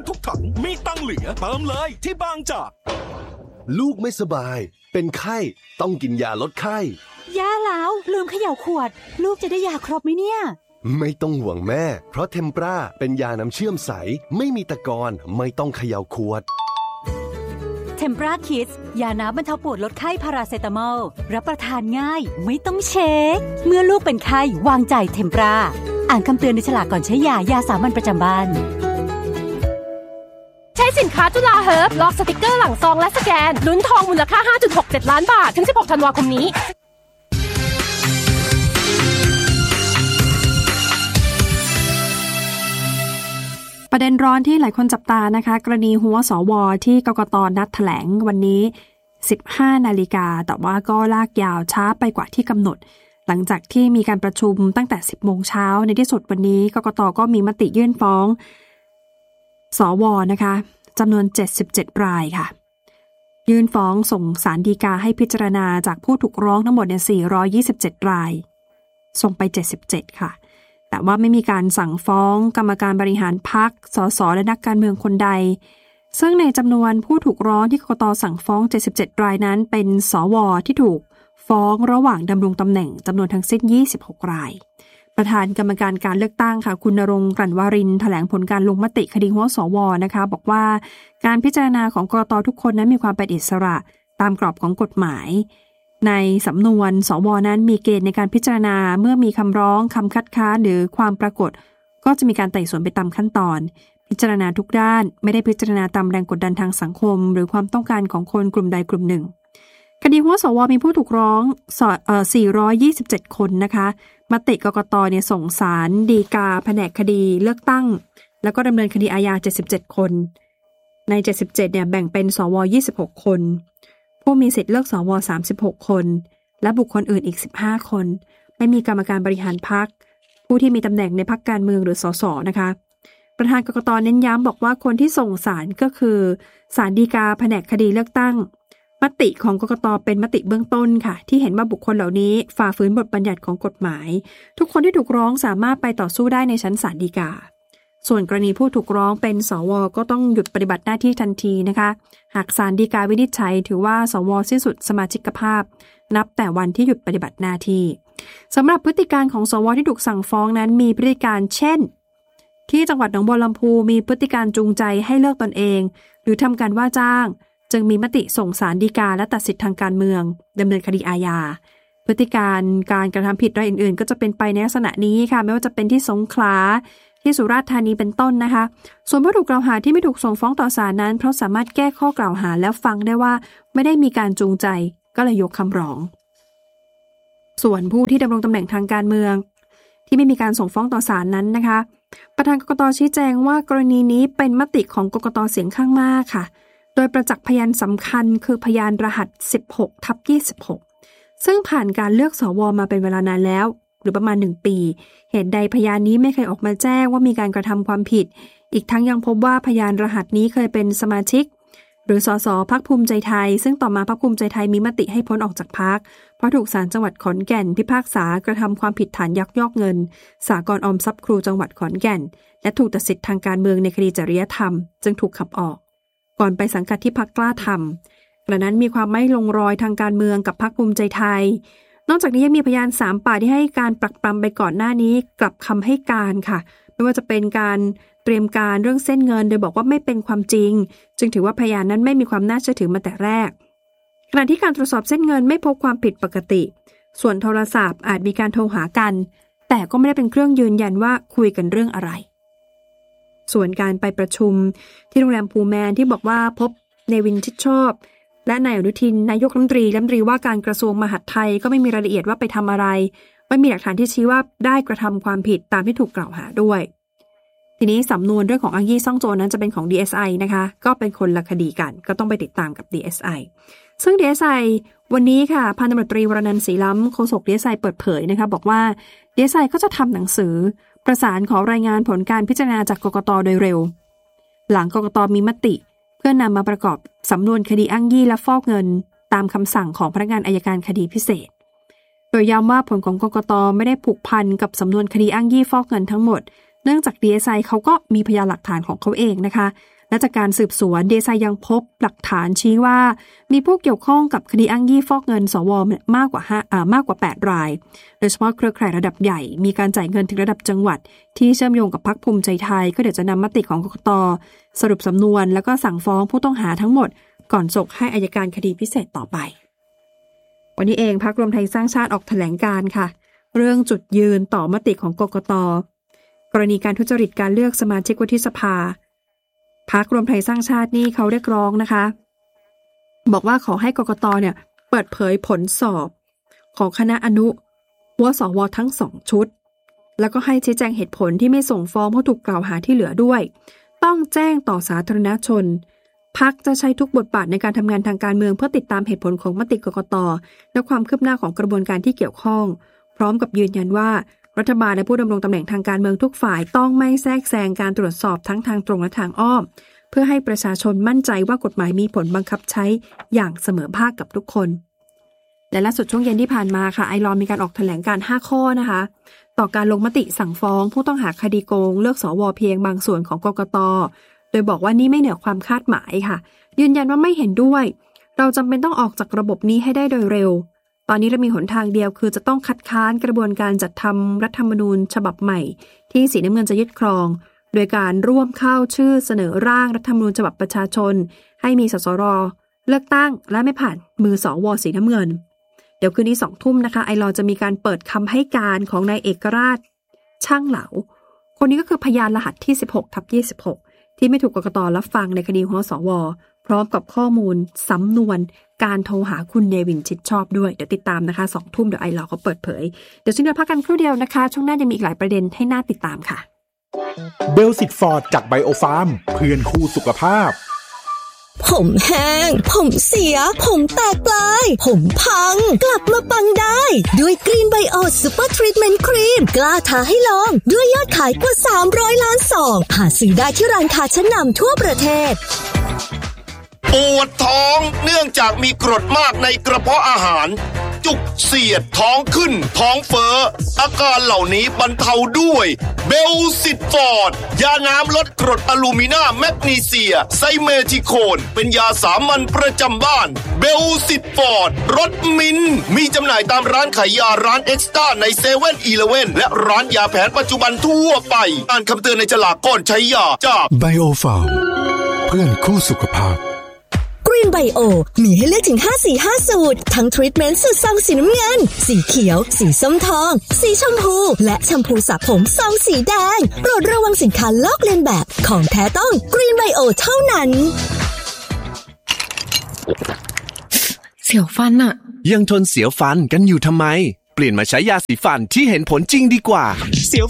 ทุกถังมีตังเหลือเติมเลยที่บางจากลูกไม่สบายเป็นไข้ต้องกินยาลดไข้แย่แล้วลืมเขย่าขวดลูกจะได้ยาครบไหมเนี่ยไม่ต้องห่วงแม่เพราะเทมปราเป็นยาน้ำเชื่อมใสไม่มีตะกอนไม่ต้องเขย่าขวดเทมปราคิดส์ยาน้ำบรรเทาปวดลดไข้พาราเซตามอลรับประทานง่ายไม่ต้องเช็คเมื่อลูกเป็นไข้วางใจเทมปราอ่านคำเตือนในฉลากก่อนใช้ยาสามัญประจำบ้านใช้สินค้าจุฬาเฮิร์บลอกสติกเกอร์หลังซองและสแกนลุ้นทองมูลค่า 5.67 ล้านบาทถึง16ธันวาคมนี้ประเด็นร้อนที่หลายคนจับตานะคะกรณีหัวสวที่กกต.นัดแถลงวันนี้ 15 นาฬิกาแต่ว่าก็ลากยาวช้าไปกว่าที่กำหนดหลังจากที่มีการประชุมตั้งแต่ 10 โมงเช้าในที่สุดวันนี้กกต.ก็มีมติยื่นฟ้องสวนะคะจำนวน77รายค่ะยื่นฟ้องส่งศาลฎีกาให้พิจารณาจากผู้ถูกร้องทั้งหมดเนี่ย427รายส่งไป77ค่ะแต่ว่าไม่มีการสั่งฟ้องกรรมการบริหารพรรคสสและนักการเมืองคนใดซึ่งในจำนวนผู้ถูกร้องที่กกต.สั่งฟ้อง77รายนั้นเป็นสวที่ถูกฟ้องระหว่างดำรงตำแหน่งจำนวนทั้งสิ้น26รายประธานกรรมการการเลือกตั้งค่ะคุณณรงค์กลั่นวารินแถลงผลการลงมติคดีหัวสวนะคะบอกว่าการพิจารณาของกกต.ทุกคนนั้นมีความเป็นอิสระตามกรอบของกฎหมายในสำนวนสวนั้นมีเกณฑ์ในการพิจารณาเมื่อมีคำร้องคำคัดค้านหรือความปรากฏก็จะมีการไต่สวนไปตามขั้นตอนพิจารณาทุกด้านไม่ได้พิจารณาตามแรงกดดันทางสังคมหรือความต้องการของคนกลุ่มใดกลุ่มหนึ่งคดีหัวสวมีผู้ถูกร้อง427คนนะคะมติกกต.เนี่ยส่งศาลฎีกาแผนกคดีเลือกตั้งแล้วก็ดำเนินคดีอาญา77คนใน77เนี่ยแบ่งเป็นสว26คนผู้มีสิทธิ์เลือกสว36คนและบุคคลอื่นอีก15คนไม่มีกรรมการบริหารพรรคผู้ที่มีตำแหน่งในพรรคการเมืองหรือสสนะคะประธานกกต.เน้นย้ำบอกว่าคนที่ส่งศาลก็คือศาลฎีกาแผนกคดีเลือกตั้งมติของกกต.เป็นมติเบื้องต้นค่ะที่เห็นว่าบุคคลเหล่านี้ฝ่าฝืนบทบัญญัติของกฎหมายทุกคนที่ถูกร้องสามารถไปต่อสู้ได้ในชั้นศาลฎีกาส่วนกรณีผู้ถูกร้องเป็นสวก็ต้องหยุดปฏิบัติหน้าที่ทันทีนะคะหากศาลฎีกาวินิจฉัยถือว่าสวสิ้นสุดสมาชิกภาพนับแต่วันที่หยุดปฏิบัติหน้าที่สำหรับพฤติการของสวที่ถูกสั่งฟ้องนั้นมีพฤติการเช่นที่จังหวัดหนองบัวลำพูมีพฤติการจูงใจให้เลิกตนเองหรือทำการว่าจ้างจึงมีมติส่งศาลฎีกาและตัดสิทธิทางการเมืองดำเนินคดีอาญาพฤติการการกระทำผิดรายอื่นๆก็จะเป็นไปในลักษณะนี้ค่ะไม่ว่าจะเป็นที่สงขลาที่สุราษฎร์ธานีเป็นต้นนะคะส่วนผู้ถูกกล่าวหาที่ไม่ถูกส่งฟ้องต่อศาลนั้นเพราะสามารถแก้ข้อกล่าวหาแล้วฟังได้ว่าไม่ได้มีการจูงใจก็เลยยกคำร้องส่วนผู้ที่ดำรงตำแหน่งทางการเมืองที่ไม่มีการส่งฟ้องต่อศาลนั้นนะคะประธานกกต.ชี้แจงว่ากรณีนี้เป็นมติของกกต.เสียงข้างมากค่ะโดยประจักษ์พยานสำคัญคือพยานรหัส 16/26 ซึ่งผ่านการเลือกสวมาเป็นเวลานานแล้วหรือประมาณ1ปีเหตุใดพยานนี้ไม่เคยออกมาแจ้งว่ามีการกระทำความผิดอีกทั้งยังพบว่าพยานรหัสนี้เคยเป็นสมาชิกหรือสสพรรคภูมิใจไทยซึ่งต่อมาพรรคภูมิใจไทยมีมติให้พ้นออกจากพรรคเพราะถูกศาลจังหวัดขอนแก่นพิพากษากระทำความผิดฐานยักยอกเงินสหกรณ์ออมทรัพย์ครูจังหวัดขอนแก่นและถูกตัดสิทธิ์ทางการเมืองในคดีจริยธรรมจึงถูกขับออกก่อนไปสังกัดที่พรรคกล้าธรรมกระนั้นมีความไม่ลงรอยทางการเมืองกับพรรคภูมิใจไทยนอกจากนี้ยังมีพยาน3 ปากที่ให้การปรักปรำไปก่อนหน้านี้กลับคำให้การค่ะไม่ว่าจะเป็นการเตรียมการเรื่องเส้นเงินโดยบอกว่าไม่เป็นความจริงจึงถือว่าพยานนั้นไม่มีความน่าเชื่อถือมาแต่แรกขณะที่การตรวจสอบเส้นเงินไม่พบความผิดปกติส่วนโทรศัพท์อาจมีการโทรหากันแต่ก็ไม่ได้เป็นเครื่องยืนยันว่าคุยกันเรื่องอะไรส่วนการไปประชุมที่โรงแรมพูแมนที่บอกว่าพบเนวินชิดชอบและนายอนุทินนายกรัฐมนตรีว่าการกระทรวงมหาดไทยก็ไม่มีรายละเอียดว่าไปทำอะไรไม่มีหลักฐานที่ชี้ว่าได้กระทำความผิดตามที่ถูกกล่าวหาด้วยทีนี้สำนวนเรื่องของอังยี่ซ่องโจรนั้นจะเป็นของ DSI นะคะก็เป็นคนละคดีกันก็ต้องไปติดตามกับ DSI ซึ่ง DSI วันนี้ค่ะพันตำรวจตรีวรนันท์ศรีล้ำโฆษก DSI เปิดเผยนะคะบอกว่า DSI ก็จะทำหนังสือประสานขอรายงานผลการพิจารณาจากกกต.โดยเร็วหลังกกต.มีมติเพื่อนำมาประกอบสำนวนคดีอ้างยี่และฟอกเงินตามคำสั่งของพนักงานอัยการคดีพิเศษโดยย้ำว่าผลของกกต.ไม่ได้ผูกพันกับสำนวนคดีอ้างยี่ฟอกเงินทั้งหมดเนื่องจาก DSI เขาก็มีพยานหลักฐานของเขาเองนะคะและจากการสืบสวน DSI ยังพบหลักฐานชี้ว่ามีผู้เกี่ยวข้องกับคดีอ้างยี่ฟอกเงินสวมากกว่า8รายโดยเฉพาะเครือข่ายระดับใหญ่มีการจ่ายเงินถึงระดับจังหวัดที่เชื่อมโยงกับพรรคภูมิใจไทยก็เดี๋ยวจะนำมติของกกต.สรุปสำนวนแล้วก็สั่งฟ้องผู้ต้องหาทั้งหมดก่อนส่งให้อัยการคดีพิเศษต่อไปวันนี้เองพรรครวมไทยสร้างชาติออกแถลงการค่ะเรื่องจุดยืนต่อมติของกกต.กรณีการทุจริตการเลือกสมาชิกวุฒิสภาพรรครวมไทยสร้างชาตินี่เขาเรียกร้องนะคะบอกว่าขอให้กกต.เนี่ยเปิดเผยผลสอบของคณะอนุวสวทั้ง2ชุดแล้วก็ให้ชี้แจงเหตุผลที่ไม่ส่งฟ้องผู้ถูกกล่าวหาที่เหลือด้วยต้องแจ้งต่อสาธารณชนพรรคจะใช้ทุกบทบาทในการทำงานทางการเมืองเพื่อติดตามเหตุผลของมติกกต.และความคืบหน้าของกระบวนการที่เกี่ยวข้องพร้อมกับยืนยันว่ารัฐบาลและผู้ดำรงตำแหน่งทางการเมืองทุกฝ่ายต้องไม่แทรกแซงการตรวจสอบทั้งทางตรงและทางอ้อมเพื่อให้ประชาชนมั่นใจว่ากฎหมายมีผลบังคับใช้อย่างเสมอภาคกับทุกคนและล่าสุดช่วงเย็นที่ผ่านมาค่ะไอลอว์มีการออกแถลงการณ์5ข้อนะคะต่อการลงมติสั่งฟ้องผู้ต้องหาคดีโกงเลือกสวเพียงบางส่วนของกกต.โดยบอกว่านี่ไม่เหนือความคาดหมายค่ะยืนยันว่าไม่เห็นด้วยเราจำเป็นต้องออกจากระบบนี้ให้ได้โดยเร็วตอนนี้เรามีหนทางเดียวคือจะต้องคัดค้านกระบวนการจัดทำรัฐธรรมนูญฉบับใหม่ที่สีน้ำเงินจะยึดครองโดยการร่วมเข้าชื่อเสนอร่างรัฐธรรมนูญฉบับประชาชนให้มีสสรเลือกตั้งและไม่ผ่านมือสวสีน้ำเงินเดี๋ยวคืนนี้ 20:00 นนะคะไอลอว์จะมีการเปิดคำให้การของนายเอกราชช่างเหลาคนนี้ก็คือพยานรหัสที่ 16/26 ที่ไม่ถูกกกต.รับฟังในคดีหัวสวพร้อมกับข้อมูลสำนวนการโทรหาคุณเนวินชิดชอบด้วยเดี๋ยวติดตามนะคะ 20:00 นเดี๋ยวไอลอว์เขาเปิดเผยเดี๋ยวช่วงนี้พักกันครู่เดียวนะคะช่วงหน้ายังมีอีกหลายประเด็นให้น่าติดตามค่ะเบลสิตฟอร์ดจากไบโอฟาร์มเพื่อนคู่สุขภาพผมแห้งผมเสียผมแตกปลายผมพังกลับมาปังได้ด้วยกรีนไบโอซูเปอร์ทรีทเมนต์ครีมกล้าท้าให้ลองด้วยยอดขายกว่า300 ล้านซองหาซื้อได้ที่ร้านค้าชั้นนำทั่วประเทศปวดท้องเนื่องจากมีกรดมากในกระเพาะอาหารจุกเสียดท้องขึ้นท้องเฟ้ออาการเหล่านี้บรรเทาด้วยเบลซิตฟอร์ดยาน้ำลดกรดอะลูมิน่าแมกนีเซียไซเมทิโคนเป็นยาสามัญประจำบ้านเบลซิตฟอร์ดรสมิ้นมีจำหน่ายตามร้านขายยาร้านเอ็กซ์ต้าในเซเว่นอีเลฟเว่นและร้านยาแผนปัจจุบันทั่วไปอ่านคำเตือนในฉลากก่อนใช้ยาจากไบโอฟาร์มเพื่อนคู่สุขภาพกรีนไบโอมีให้เลือกถึง5 สูตรทั้งทรีทเมนต์สูตรซองสีน้ำเงินสีเขียวสีส้มทองสีชมพูและแชมพูสระผมซองสีแดงโปรดระวังสินค้าลอกเลียนแบบของแท้ต้องกรีนไบโอเท่านั้นเสียวฟันอะยังทนเสียวฟันกันอยู่ทำไมเปลี่ยนมาใช้ยาสีฟันที่เห็นผลจริงดีกว่าเสียว